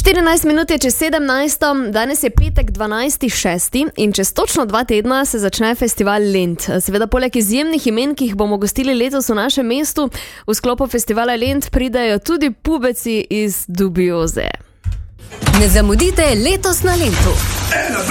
14 minut je čez 17. Danes je petek 12.6. in čez točno 2 tedna se začne festival Lent. Seveda poleg izjemnih imen, ki jih bomo gostili letos v našem mestu, v sklopu festivala Lent pridajo tudi pubeci iz Dubioze. Ne zamudite letos na Lentu.